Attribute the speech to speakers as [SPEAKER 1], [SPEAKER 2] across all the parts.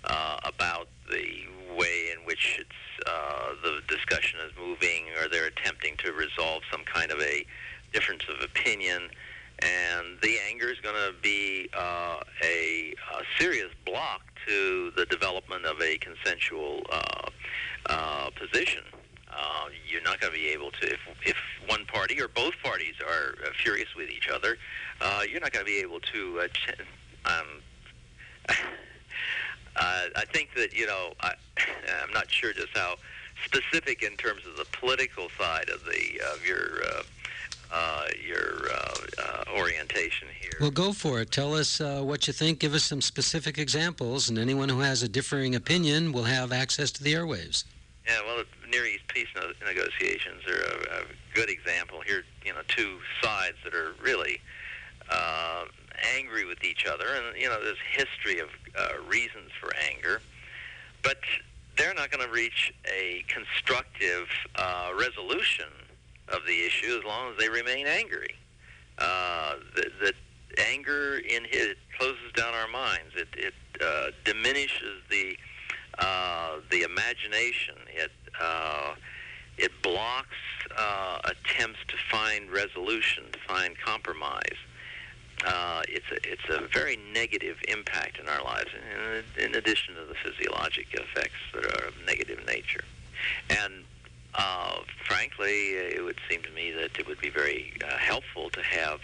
[SPEAKER 1] about the way in which the discussion is moving, or they're attempting to resolve some kind of a difference of opinion. And the anger is going to be a serious block to the development of a consensual position. You're not going to be able to, if one party or both parties are furious with each other, you're not going to be able to. I think that, I'm not sure just how specific in terms of the political side of your orientation here.
[SPEAKER 2] Well, go for it. Tell us what you think. Give us some specific examples, and anyone who has a differing opinion will have access to the airwaves.
[SPEAKER 1] Yeah, well, the Near East peace negotiations are a good example. Here, two sides that are really angry with each other, and there's history of reasons for anger, but they're not going to reach a constructive resolution of the issue as long as they remain angry. The anger it closes down our minds. It diminishes the imagination. It blocks attempts to find resolution, to find compromise. It's a very negative impact in our lives, in addition to the physiologic effects that are of negative nature. And frankly, it would seem to me that it would be very helpful to have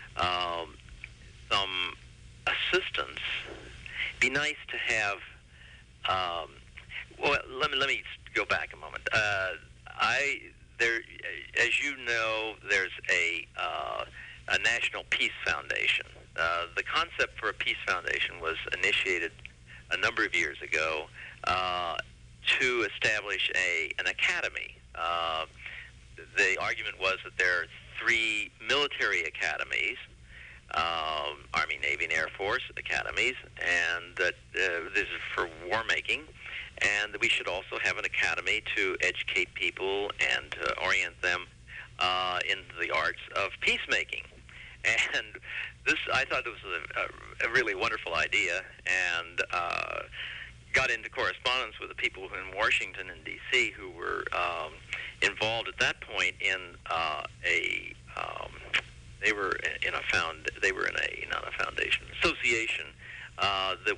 [SPEAKER 1] some assistance. Be nice to have. Well, let me go back a moment. As you know, there's a National Peace Foundation. The concept for a peace foundation was initiated a number of years ago to establish an academy. The argument was that there are 3 military academies, Army, Navy, and Air Force academies, and that this is for war making, and that we should also have an academy to educate people and to orient them into the arts of peacemaking. And I thought this was a really wonderful idea, and got into correspondence with the people in Washington and D.C. who were involved at that point in association that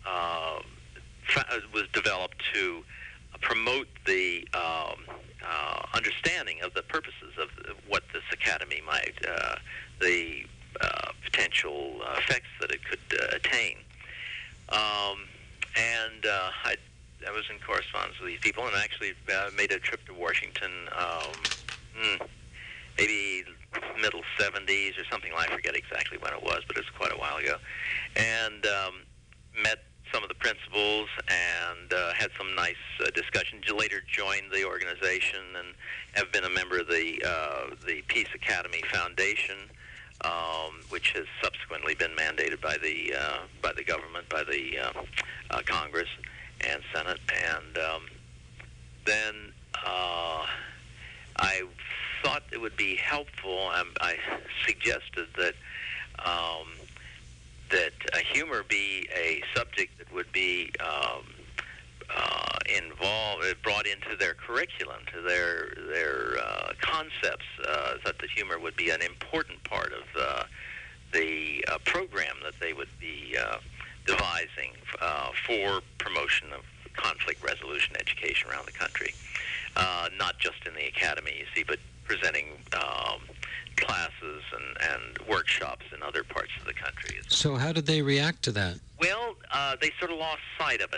[SPEAKER 1] was developed to promote the understanding of the purposes of what this academy might, the potential effects that it could attain. I was in correspondence with these people, and actually made a trip to Washington, maybe middle 70s or something like. I forget exactly when it was, but it's quite a while ago. And met some of the principals and had some nice discussion. Later joined the organization and have been a member of the Peace Academy Foundation, which has subsequently been mandated by the government, by the Congress and Senate. And then I thought it would be helpful. I suggested that humor be a subject that would be brought into their curriculum, to their concepts. That the humor would be an important part of the program that they would be devising for promotion of conflict resolution education around the country. Not just in the academy, you see, but presenting classes and workshops in other parts of the country.
[SPEAKER 2] So how did they react to that?
[SPEAKER 1] Well, they sort of lost sight of it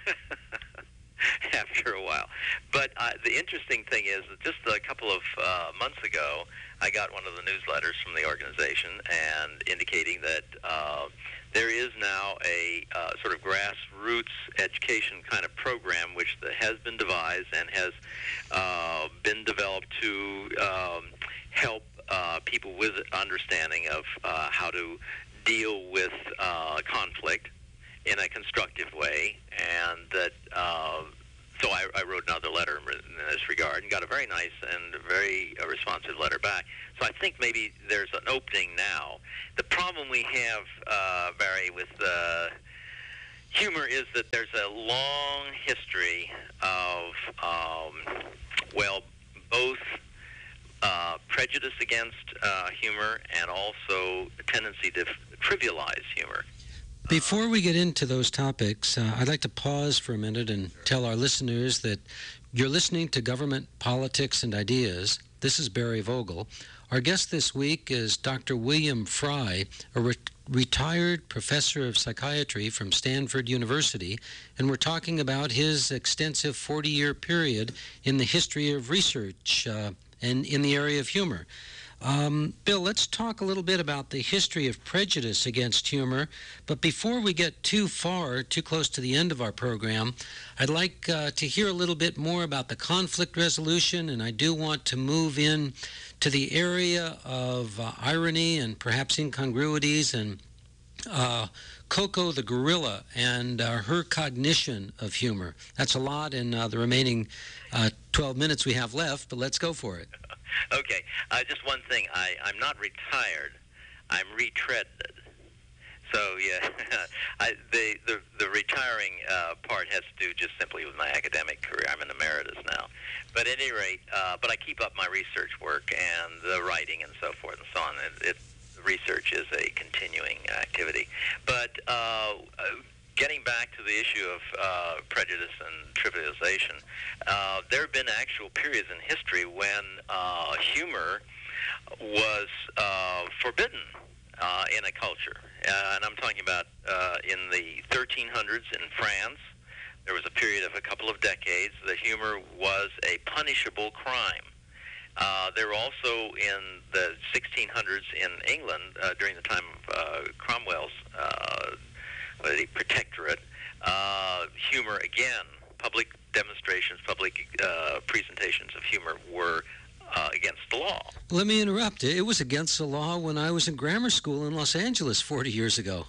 [SPEAKER 1] after a while. But the interesting thing is that just a couple of months ago, I got one of the newsletters from the organization and indicating that there is now a sort of grassroots education kind of program which has been devised and has been developed to help people with understanding of how to deal with conflict in a constructive way. And that so I wrote another letter in this regard and got a very nice and very responsive letter back. So I think maybe there's an opening now. The problem we have, Barry, with humor is that there's a long history of, well, both prejudice against humor and also a tendency to trivialize humor.
[SPEAKER 2] Before we get into those topics, I'd like to pause for a minute and tell our listeners that you're listening to Government, Politics, and Ideas. This is Barry Vogel. Our guest this week is Dr. William Frey, a retired professor of psychiatry from Stanford University, and we're talking about his extensive 40-year period in the history of research and in the area of humor. Bill, let's talk a little bit about the history of prejudice against humor. But before we get too close to the end of our program, I'd like to hear a little bit more about the conflict resolution, and I do want to move in to the area of irony and perhaps incongruities and Coco the gorilla and her cognition of humor. That's a lot in the remaining 12 minutes we have left, but let's go for it.
[SPEAKER 1] Okay, just one thing. I'm not retired. I'm retreaded. So yeah, the retiring part has to do just simply with my academic career. I'm an emeritus now, but at any rate, but I keep up my research work and the writing and so forth and so on. Research is a continuing activity. But getting back to the issue of prejudice and trivialization, there have been actual periods in history when humor was forbidden in a culture. And I'm talking about in the 1300s in France. There was a period of a couple of decades that humor was a punishable crime. There were also in the 1600s in England, during the time of Cromwell's the protectorate, humor again, public demonstrations, public presentations of humor were against the law.
[SPEAKER 2] Let me interrupt. It was against the law when I was in grammar school in Los Angeles 40 years ago.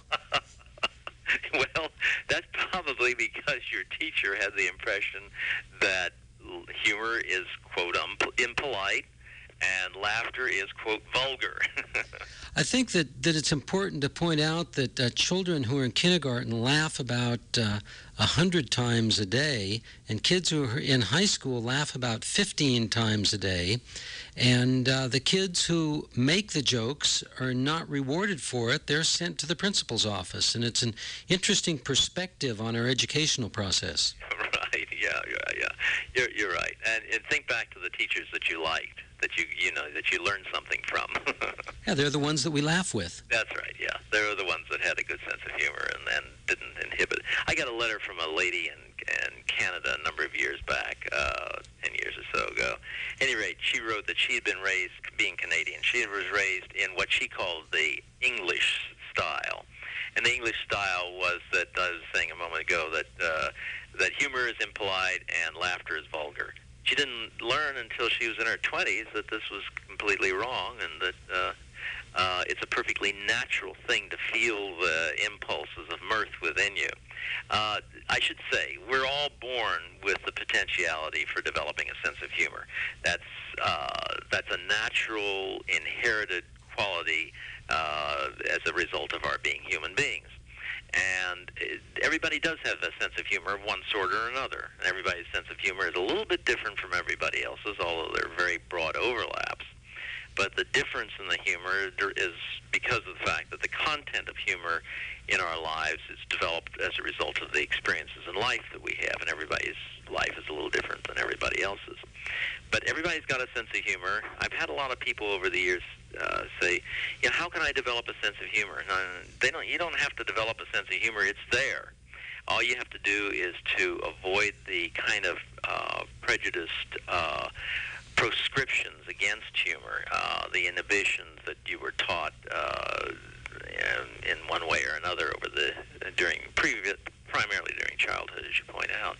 [SPEAKER 1] Well, that's probably because your teacher had the impression that humor is, quote, impolite, and laughter is, quote, vulgar.
[SPEAKER 2] I think that it's important to point out that children who are in kindergarten laugh about 100 times a day, and kids who are in high school laugh about 15 times a day. And the kids who make the jokes are not rewarded for it. They're sent to the principal's office. And it's an interesting perspective on our educational process.
[SPEAKER 1] Right, yeah. You're right. And think back to the teachers that you liked, that you learned something from.
[SPEAKER 2] Yeah, they're the ones that we laugh with.
[SPEAKER 1] That's right, yeah. They were the ones that had a good sense of humor and didn't inhibit. I got a letter from a lady in Canada a number of years back, 10 years or so ago. At any rate, she wrote that she had been raised, being Canadian, she was raised in what she called the English style. And the English style was that, I was saying a moment ago, that humor is impolite and laughter is vulgar. She didn't learn until she was in her 20s that this was completely wrong, and that it's a perfectly natural thing to feel the impulses of mirth within you. I should say, we're all born with the potentiality for developing a sense of humor. That's a natural, inherited quality as a result of our being human beings. And everybody does have a sense of humor of one sort or another. And everybody's sense of humor is a little bit different from everybody else's, although there are very broad overlaps. But the difference in the humor is because of the fact that the content of humor in our lives is developed as a result of the experiences in life that we have, and everybody's life is a little different than everybody else's. But everybody's got a sense of humor. I've had a lot of people over the years say, how can I develop a sense of humor? And you don't have to develop a sense of humor. It's there. All you have to do is to avoid the kind of prejudiced proscriptions against humor, the inhibitions that you were taught in one way or another primarily during childhood, as you point out.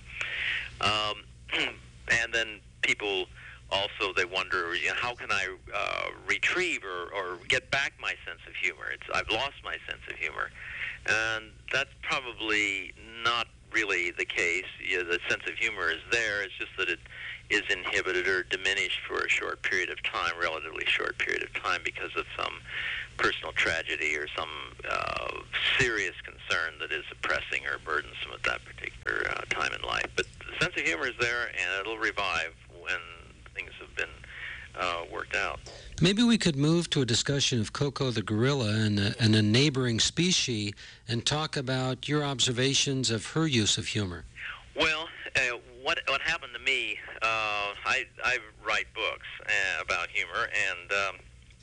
[SPEAKER 1] And then people also, they wonder, how can I retrieve or get back my sense of humor? I've lost my sense of humor. And that's probably not really the case. The sense of humor is there. It's just that it is inhibited or diminished for a short period of time, relatively short period of time, because of some personal tragedy or some serious concern that is oppressing or burdensome at that particular time in life. But the sense of humor is there, and it'll revive when things have been worked out.
[SPEAKER 2] Maybe we could move to a discussion of Koko the gorilla and a neighboring species and talk about your observations of her use of humor.
[SPEAKER 1] Well, what happened to me, I write books about humor, and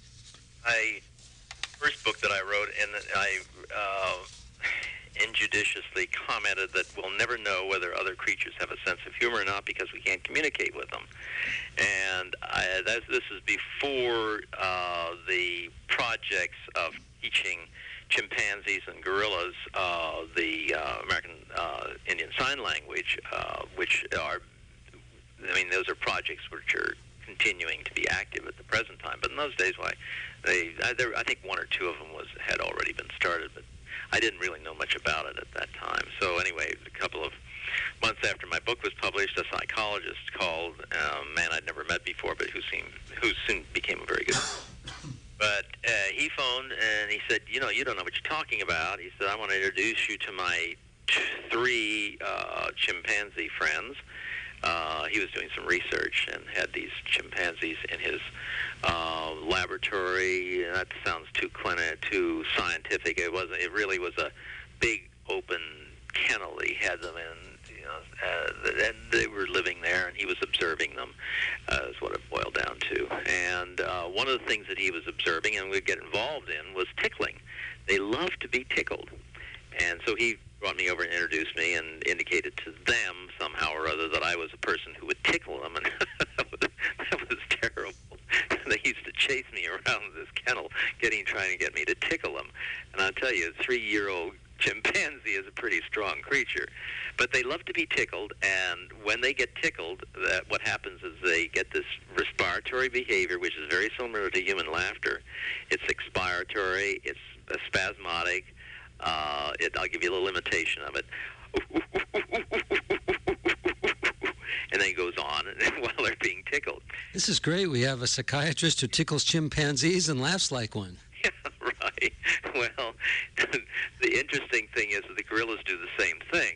[SPEAKER 1] first book that I wrote, and I injudiciously commented that we'll never know whether other creatures have a sense of humor or not because we can't communicate with them. And this is before the projects of teaching chimpanzees and gorillas the American Indian Sign Language, which are, I mean, those are projects which are continuing to be active at the present time. But in those days, I think one or two of them had already been started, but I didn't really know much about it at that time. So anyway, a couple of months after my book was published, a psychologist called, a man I'd never met before, but who soon became a very good. But he phoned and he said, you don't know what you're talking about. He said, I want to introduce you to my 3 chimpanzee friends. He was doing some research and had these chimpanzees in his laboratory. That sounds too scientific. It wasn't. It really was a big open kennel he had them in, and they were living there, and he was observing them. Is what it boiled down to. And one of the things that he was observing and would get involved in was tickling. They love to be tickled, and so he brought me over and introduced me and indicated to them somehow or other that I was a person who would tickle them, and that was terrible. They used to chase me around this kennel, trying to get me to tickle them. And I'll tell you, a 3-year-old chimpanzee is a pretty strong creature. But they love to be tickled, and when they get tickled, what happens is they get this respiratory behavior, which is very similar to human laughter. It's expiratory, it's spasmodic. I'll give you a little imitation of it. And then it goes on while they're being tickled.
[SPEAKER 2] This is great. We have a psychiatrist who tickles chimpanzees and laughs like one.
[SPEAKER 1] Yeah, right. Well, the interesting thing is that the gorillas do the same thing.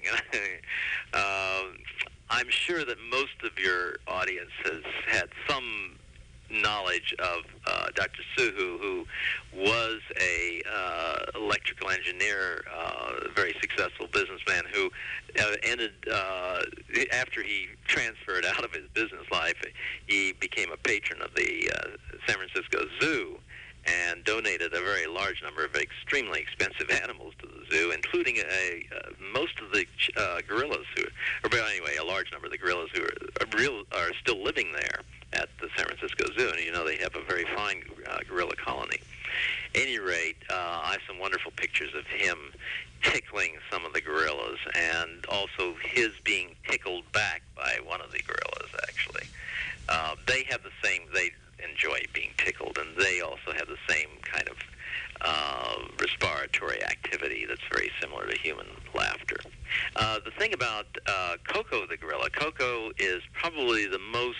[SPEAKER 1] I'm sure that most of your audience has had some knowledge of Dr. Suhu, who was a electrical engineer, very successful businessman who ended, after he transferred out of his business life, he became a patron of the San Francisco Zoo and donated a very large number of extremely expensive animals to the zoo, including most of the gorillas a large number of the gorillas who are still living there at the San Francisco Zoo, and they have a very fine gorilla colony. At any rate, I have some wonderful pictures of him tickling some of the gorillas, and also his being tickled back by one of the gorillas, actually. They have the same, they enjoy being tickled, and they also have the same kind of respiratory activity that's very similar to human laughter. The thing about Koko the gorilla, Koko is probably the most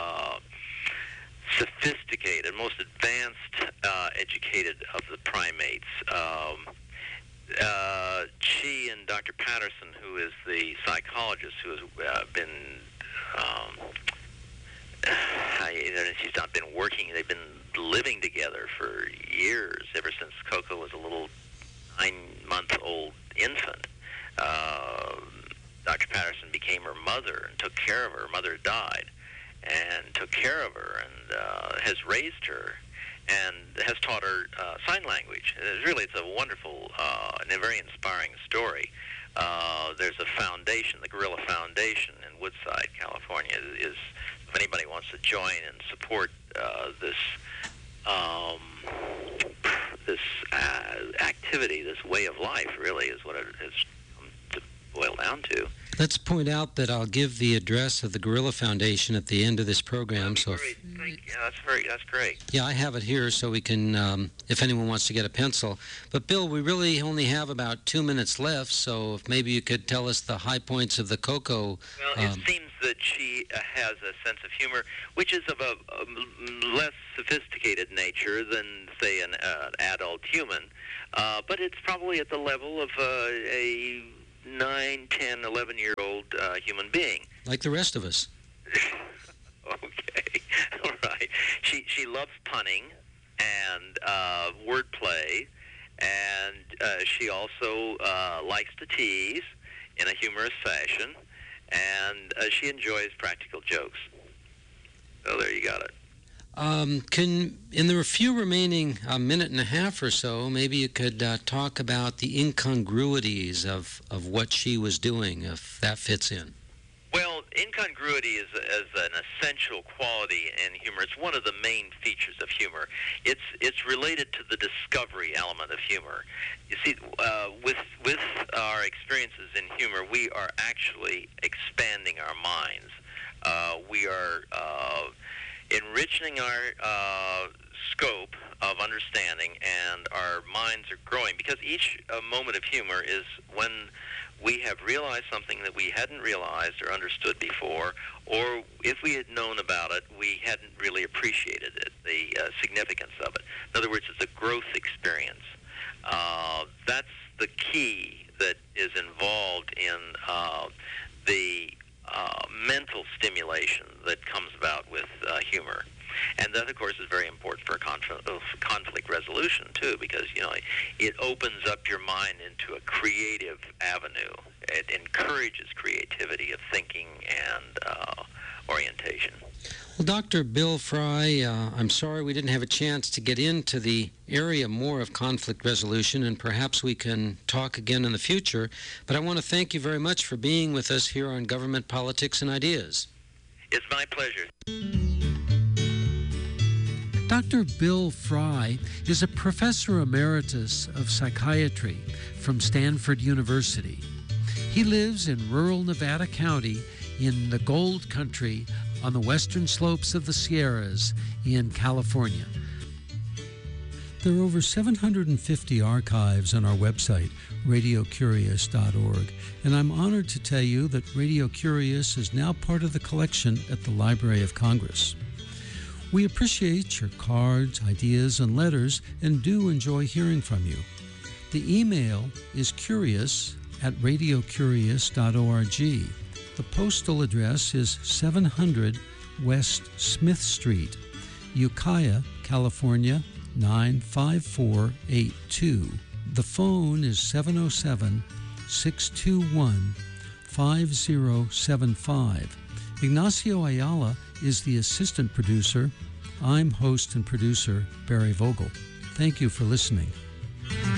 [SPEAKER 1] sophisticated, most advanced, educated of the primates. She and Dr. Patterson, who is the psychologist who has been, she's not been working, they've been living together for years, ever since Koko was a little 9-month-old infant. Dr. Patterson became her mother and took care of her. Her mother died and took care of her and has raised her and has taught her sign language. It's a wonderful and a very inspiring story. There's a foundation, the Gorilla Foundation in Woodside, California. If anybody wants to join and support this activity, this way of life, really is what it has come to boil down to.
[SPEAKER 2] Let's point out that I'll give the address of the Gorilla Foundation at the end of this program.
[SPEAKER 1] So, thank you. Yeah, that's great.
[SPEAKER 2] Yeah, I have it here so we can, if anyone wants to get a pencil. But, Bill, we really only have about 2 minutes left, so if maybe you could tell us the high points of the Coco.
[SPEAKER 1] Well, it seems that she has a sense of humor, which is of a less sophisticated nature than, say, an adult human. But it's probably at the level of a 9, 10, 11-year-old human being.
[SPEAKER 2] Like the rest of us.
[SPEAKER 1] Okay, all right. She loves punning and wordplay, and she also likes to tease in a humorous fashion, and she enjoys practical jokes. So there you got it.
[SPEAKER 2] In the few remaining minute and a half or so, maybe you could talk about the incongruities of what she was doing, if that fits in.
[SPEAKER 1] Well, incongruity is an essential quality in humor. It's one of the main features of humor. It's related to the discovery element of humor. You see, with our experiences in humor, we are actually expanding our minds. We are enriching our scope of understanding, and our minds are growing, because each moment of humor is when we have realized something that we hadn't realized or understood before, or if we had known about it, we hadn't really appreciated it, the significance of it. In other words, it's a growth experience. That's the key that is involved in the mental stimulation that comes about with humor. And that, of course, is very important for conflict resolution, too, because, it opens up your mind into a creative avenue. It encourages creativity of thinking and orientation.
[SPEAKER 2] Well, Dr. Bill Fry, I'm sorry we didn't have a chance to get into the area more of conflict resolution, and perhaps we can talk again in the future. But I want to thank you very much for being with us here on Government Politics and Ideas.
[SPEAKER 1] It's my pleasure.
[SPEAKER 2] Dr. Bill Fry is a professor emeritus of psychiatry from Stanford University. He lives in rural Nevada County in the Gold Country on the western slopes of the Sierras in California. There are over 750 archives on our website, radiocurious.org, and I'm honored to tell you that Radio Curious is now part of the collection at the Library of Congress. We appreciate your cards, ideas, and letters, and do enjoy hearing from you. The email is curious@radiocurious.org. The postal address is 700 West Smith Street, Ukiah, California, 95482. The phone is 707-621-5075. Ignacio Ayala is the assistant producer. I'm host and producer Barry Vogel. Thank you for listening.